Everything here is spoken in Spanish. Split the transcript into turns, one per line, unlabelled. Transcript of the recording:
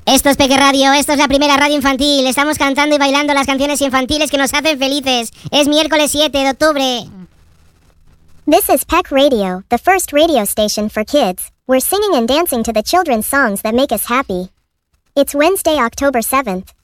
Esto es Peque Radio, esto es la primera radio infantil. Estamos cantando y bailando las canciones infantiles que nos hacen felices. Es miércoles 7 de octubre.
This is Peck Radio, the first radio station for kids. We're singing and dancing to the children's songs that make us happy. It's Wednesday, October 7th.